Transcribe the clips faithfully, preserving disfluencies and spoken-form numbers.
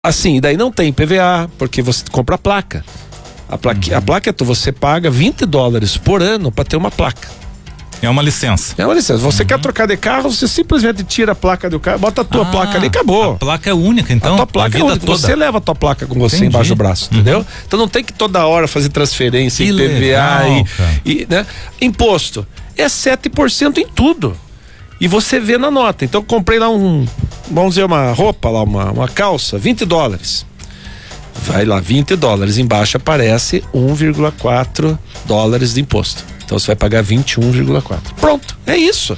Assim, daí não tem I P V A, porque você compra a placa. A placa, uhum. a placa você paga vinte dólares por ano para ter uma placa. É uma licença. É uma licença. Você uhum. quer trocar de carro, você simplesmente tira a placa do carro, bota a tua ah, placa ali e acabou. A placa é única, então. A tua placa a é única. Toda. Você leva a tua placa com você. Entendi. Embaixo do braço, uhum. entendeu? Então não tem que toda hora fazer transferência, I P V A e, e né? Imposto. É sete por cento em tudo. E você vê na nota. Então eu comprei lá um, vamos dizer, uma roupa lá, uma, uma calça, vinte dólares. Vai lá, vinte dólares. Embaixo aparece um vírgula quatro dólares de imposto. Então você vai pagar vinte e um vírgula quatro. Pronto, é isso.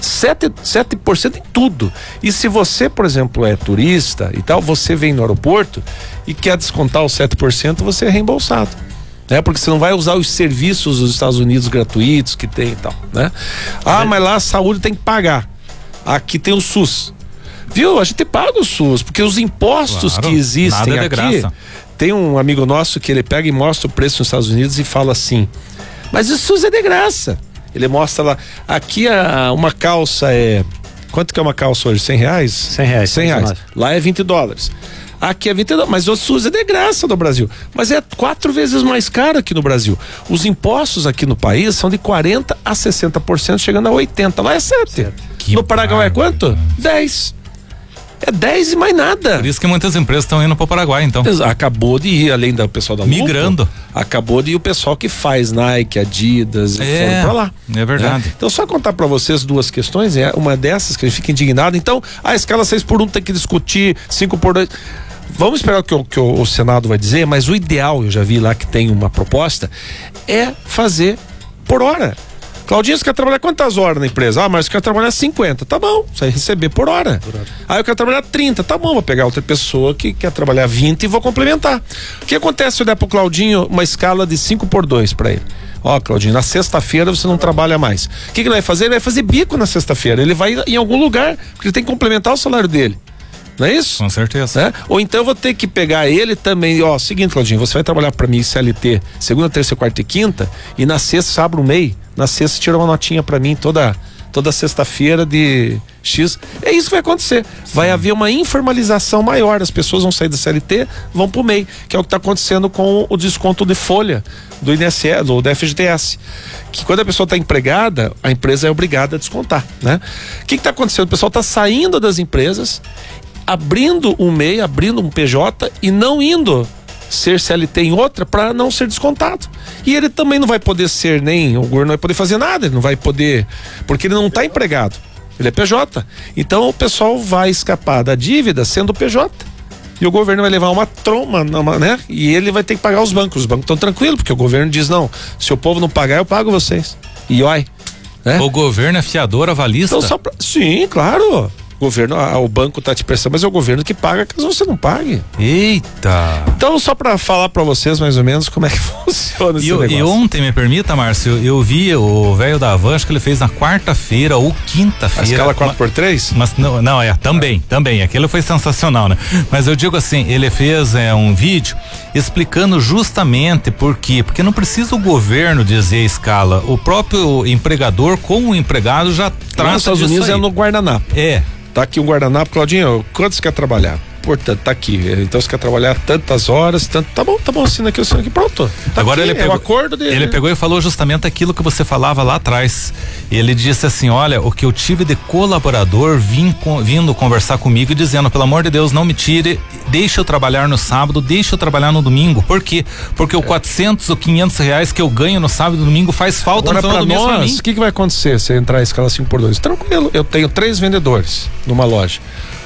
sete por cento em tudo. E se você, por exemplo, é turista e tal, você vem no aeroporto e quer descontar os sete por cento, você é reembolsado. Né? Porque você não vai usar os serviços dos Estados Unidos gratuitos que tem e tal, né? Ah, mas lá a saúde tem que pagar. Aqui tem o SUS. Viu? A gente paga o SUS, porque os impostos claro, que existem nada é de aqui. Graça. Tem um amigo nosso que ele pega e mostra o preço nos Estados Unidos e fala assim: mas o SUS é de graça. Ele mostra lá, aqui a, uma calça é, quanto que é uma calça hoje? cem reais? cem reais. cem reais. Lá é vinte dólares. Aqui é vinte dólares, mas o SUS é de graça no Brasil. Mas é quatro vezes mais caro aqui no Brasil. Os impostos aqui no país são de quarenta a sessenta por cento, chegando a oitenta por cento. Lá é sete por cento. No Paraguai é quanto? dez por cento. É dez e mais nada. Por isso que muitas empresas estão indo para o Paraguai, então. Acabou de ir, além do pessoal da migrando. Lupo, acabou de ir o pessoal que faz Nike, Adidas, é, foram pra lá. É verdade. Né? Então, só contar para vocês duas questões, é uma dessas que a gente fica indignado. Então, a escala seis por um tem que discutir, cinco por dois. Vamos esperar o que, o, que o, o Senado vai dizer, mas o ideal, eu já vi lá que tem uma proposta, é fazer por hora. Claudinho, você quer trabalhar quantas horas na empresa? Ah, mas eu quero trabalhar cinquenta. Tá bom, você vai receber por hora. Por hora. Ah, eu quero trabalhar trinta. Tá bom, vou pegar outra pessoa que quer trabalhar vinte e vou complementar. O que acontece se eu der pro Claudinho uma escala de cinco por dois pra ele? Ó, Claudinho, na sexta-feira você não trabalha mais. O que, que ele vai fazer? Ele vai fazer bico na sexta-feira. Ele vai em algum lugar, porque ele tem que complementar o salário dele. Não é isso? Com certeza. É? Ou então eu vou ter que pegar ele também, ó, seguinte, Claudinho, você vai trabalhar pra mim C L T segunda, terça, quarta e quinta, e na sexta você abre um M E I, na sexta tira uma notinha pra mim toda, toda sexta-feira de X. É isso que vai acontecer. Sim. Vai haver uma informalização maior, as pessoas vão sair da C L T, vão pro M E I, que é o que tá acontecendo com o desconto de folha do I N S S, ou da F G T S, que quando a pessoa está empregada, a empresa é obrigada a descontar, né? O que que tá acontecendo? O pessoal tá saindo das empresas, abrindo um M E I, abrindo um P J e não indo ser C L T em outra para não ser descontado. E ele também não vai poder ser nem, o governo não vai poder fazer nada, ele não vai poder, porque ele não está empregado, ele é P J. Então o pessoal vai escapar da dívida sendo P J. E o governo vai levar uma troma, né? E ele vai ter que pagar os bancos. Os bancos estão tranquilos, porque o governo diz: não, se o povo não pagar, eu pago vocês. E oi. Né? O governo é fiador, avalista? Então, só pra... Sim, claro. O governo, ah, o banco tá te prestando, mas é o governo que paga caso você não pague. Eita! Então, só para falar para vocês mais ou menos como é que funciona esse e, negócio. E ontem, me permita, Márcio, eu, eu vi o velho da Van, acho que ele fez na quarta-feira ou quinta-feira. A escala quatro por três? Mas não, não é, também, ah. também, aquilo foi sensacional, né? Mas eu digo assim, ele fez é, um vídeo explicando justamente por quê, porque não precisa o governo dizer a escala, o próprio empregador com o empregado já trata nos Estados Unidos aí. É no guardanapo. É. Tá aqui um guardanapo, Claudinho, quanto você quer trabalhar? Portanto, tá aqui. Então você quer trabalhar tantas horas, tanto. Tá bom, tá bom, assina aqui, assina aqui, pronto. Tá Agora aqui, ele pegou, é o acordo dele. Ele pegou e falou justamente aquilo que você falava lá atrás. Ele disse assim: olha, o que eu tive de colaborador vim, com, vindo conversar comigo e dizendo, pelo amor de Deus, não me tire, deixa eu trabalhar no sábado, deixa eu trabalhar no domingo. Por quê? Porque é. o quatrocentos ou quinhentos reais que eu ganho no sábado e domingo faz falta. Agora, pra nós, o que, que vai acontecer se entrar a escala cinco por dois? Tranquilo, eu tenho três vendedores numa loja.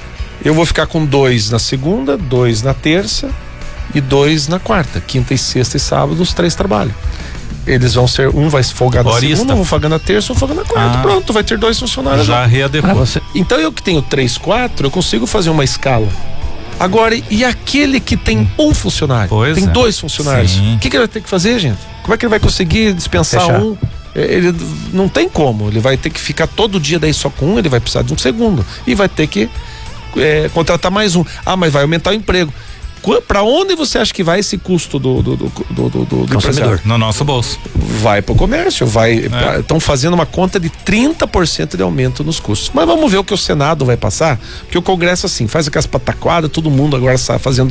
Eu vou ficar com dois na segunda, dois na terça e dois na quarta. Quinta e sexta e sábado, os três trabalham. Eles vão ser, um vai folgar na segunda, um vai folgar na terça, um folgar na quarta. Ah, pronto, vai ter dois funcionários. Já readequou. Então eu que tenho três, quatro, eu consigo fazer uma escala. Agora, e aquele que tem um funcionário? Pois tem é. dois funcionários. O que, que ele vai ter que fazer, gente? Como é que ele vai conseguir dispensar Fechar. um? Ele não tem como. Ele vai ter que ficar todo dia daí só com um, ele vai precisar de um segundo. E vai ter que É, contratar mais um. Ah, mas vai aumentar o emprego. Para onde você acha que vai esse custo do, do, do, do, do, do consumidor? No nosso bolso. Vai pro comércio, vai. Estão é. fazendo uma conta de trinta por cento de aumento nos custos. Mas vamos ver o que o Senado vai passar, porque o Congresso, assim, faz aquelas pataquadas, todo mundo agora está fazendo